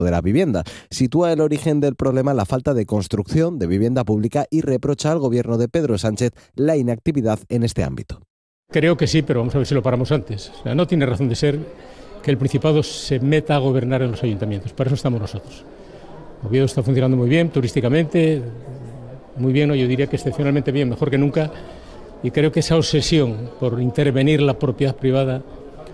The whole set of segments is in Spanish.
de la vivienda. Sitúa el origen del problema en la falta de construcción de vivienda pública y reprocha al gobierno de Pedro Sánchez la inactividad en este ámbito. Creo que sí, pero vamos a ver si lo paramos antes. O sea, no tiene razón de ser que el Principado se meta a gobernar en los ayuntamientos. Para eso estamos nosotros. Oviedo está funcionando muy bien, turísticamente, muy bien, o yo diría que excepcionalmente bien, mejor que nunca. Y creo que esa obsesión por intervenir la propiedad privada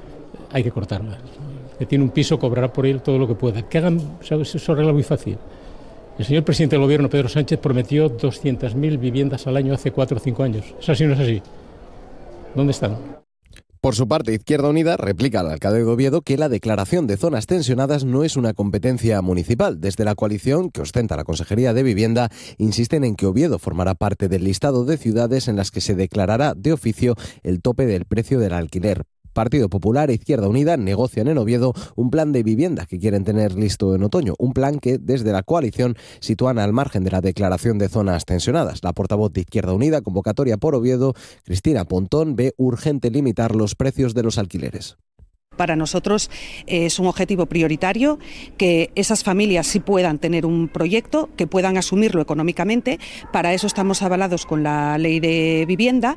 hay que cortarla. Que tiene un piso, cobrará por él todo lo que pueda. Que hagan, ¿sabes? Eso arregla muy fácil. El señor presidente del gobierno, Pedro Sánchez, prometió 200.000 viviendas al año hace 4 o 5 años. ¿Es así o no es así? ¿Dónde están? Por su parte, Izquierda Unida replica al alcalde de Oviedo que la declaración de zonas tensionadas no es una competencia municipal. Desde la coalición, que ostenta la Consejería de Vivienda, insisten en que Oviedo formará parte del listado de ciudades en las que se declarará de oficio el tope del precio del alquiler. Partido Popular e Izquierda Unida negocian en Oviedo un plan de vivienda que quieren tener listo en otoño, un plan que desde la coalición sitúan al margen de la declaración de zonas tensionadas. La portavoz de Izquierda Unida, convocatoria por Oviedo, Cristina Pontón, ve urgente limitar los precios de los alquileres. Para nosotros es un objetivo prioritario que esas familias sí puedan tener un proyecto, que puedan asumirlo económicamente. Para eso estamos avalados con la ley de vivienda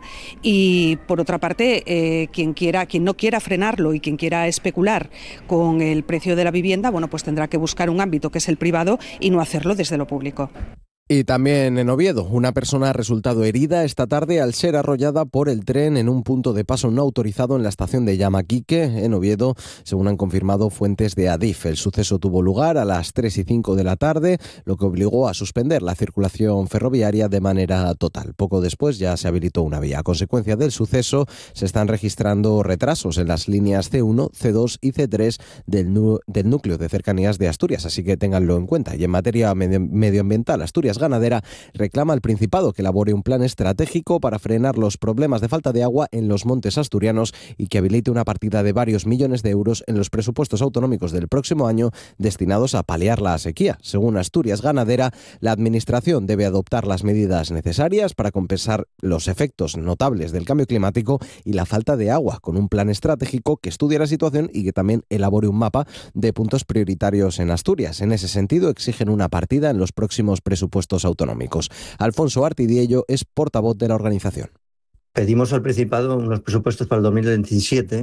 y, por otra parte, quien no quiera frenarlo y quien quiera especular con el precio de la vivienda, bueno, pues tendrá que buscar un ámbito que es el privado y no hacerlo desde lo público. Y también en Oviedo, una persona ha resultado herida esta tarde al ser arrollada por el tren en un punto de paso no autorizado en la estación de Llamaquique, en Oviedo, según han confirmado fuentes de Adif. El suceso tuvo lugar a las 3:05 de la tarde, lo que obligó a suspender la circulación ferroviaria de manera total. Poco después ya se habilitó una vía. A consecuencia del suceso, se están registrando retrasos en las líneas C1, C2 y C3 del núcleo de cercanías de Asturias, así que ténganlo en cuenta. Y en materia medioambiental, Asturias Ganadera reclama al Principado que elabore un plan estratégico para frenar los problemas de falta de agua en los montes asturianos y que habilite una partida de varios millones de euros en los presupuestos autonómicos del próximo año destinados a paliar la sequía. Según Asturias Ganadera, la Administración debe adoptar las medidas necesarias para compensar los efectos notables del cambio climático y la falta de agua, con un plan estratégico que estudie la situación y que también elabore un mapa de puntos prioritarios en Asturias. En ese sentido, exigen una partida en los próximos presupuestos autonómicos. Alfonso Artidiello es portavoz de la organización. Pedimos al Principado unos presupuestos para el 2027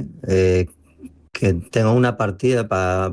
que tenga una partida para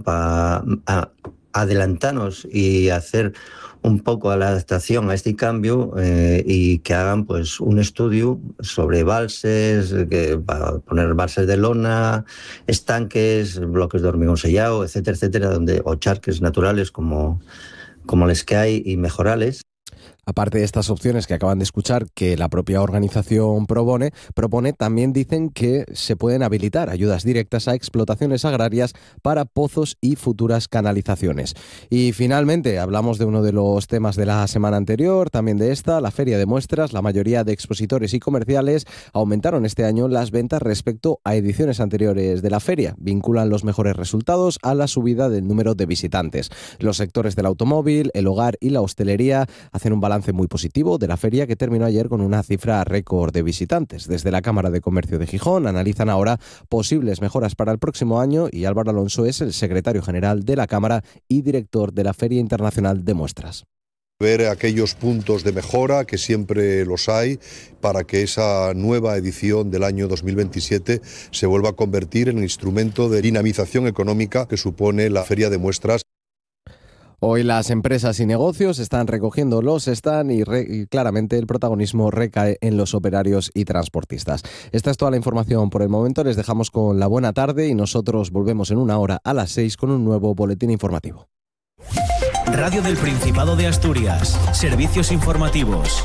adelantarnos y hacer un poco a la adaptación a este cambio y que hagan pues un estudio sobre balses, para poner balses de lona, estanques, bloques de hormigón sellado, etcétera, etcétera, o charques naturales como les que hay y mejorales. Aparte de estas opciones que acaban de escuchar que la propia organización propone, también dicen que se pueden habilitar ayudas directas a explotaciones agrarias para pozos y futuras canalizaciones. Y finalmente hablamos de uno de los temas de la semana anterior, también de esta, la feria de muestras. La mayoría de expositores y comerciales aumentaron este año las ventas respecto a ediciones anteriores de la feria. Vinculan los mejores resultados a la subida del número de visitantes. Los sectores del automóvil, el hogar y la hostelería hacen un balance muy positivo de la feria, que terminó ayer con una cifra récord de visitantes. Desde la Cámara de Comercio de Gijón analizan ahora posibles mejoras para el próximo año y Álvaro Alonso es el secretario general de la Cámara y director de la Feria Internacional de Muestras. Ver aquellos puntos de mejora, que siempre los hay, para que esa nueva edición del año 2027 se vuelva a convertir en el instrumento de dinamización económica que supone la Feria de Muestras. Hoy las empresas y negocios están recogiendo los stand y claramente el protagonismo recae en los operarios y transportistas. Esta es toda la información por el momento. Les dejamos con la buena tarde y nosotros volvemos en una hora a las 6 con un nuevo boletín informativo. Radio del Principado de Asturias. Servicios informativos.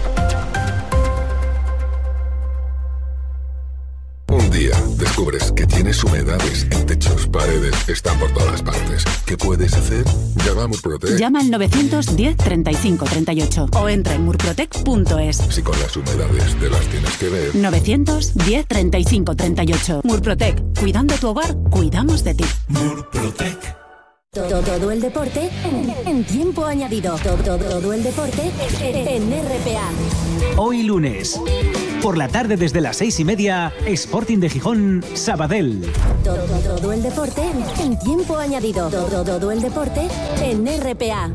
Un día descubres que tienes humedades en techos, paredes, están por todas partes. ¿Qué puedes hacer? Llama a Murprotec. Llama al 910 35 38 o entra en murprotec.es. Si con las humedades te las tienes que ver. 910 35 38. Murprotec. Cuidando tu hogar, cuidamos de ti. Murprotec. Todo el deporte en tiempo añadido. Todo el deporte en RPA. Hoy lunes. Por la tarde desde las 6:30, Sporting de Gijón, Sabadell. Todo el deporte en tiempo añadido. Todo el deporte en RPA.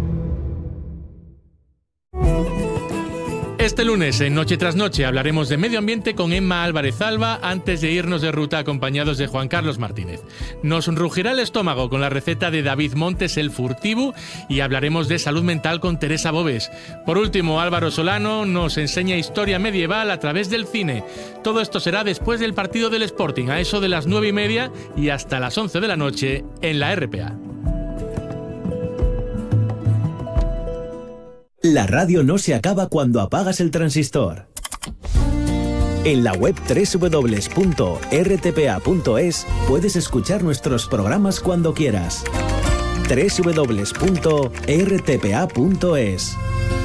Este lunes, en Noche tras Noche, hablaremos de medio ambiente con Emma Álvarez Alba antes de irnos de ruta acompañados de Juan Carlos Martínez. Nos rugirá el estómago con la receta de David Montes, el furtivo, y hablaremos de salud mental con Teresa Bobes. Por último, Álvaro Solano nos enseña historia medieval a través del cine. Todo esto será después del partido del Sporting, a eso de las 9:30 y hasta las 11 de la noche en la RPA. La radio no se acaba cuando apagas el transistor. En la web www.rtpa.es puedes escuchar nuestros programas cuando quieras. www.rtpa.es.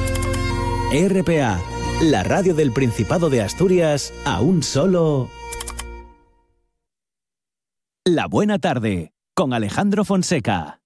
RPA, la radio del Principado de Asturias, a un solo... La Buena Tarde, con Alejandro Fonseca.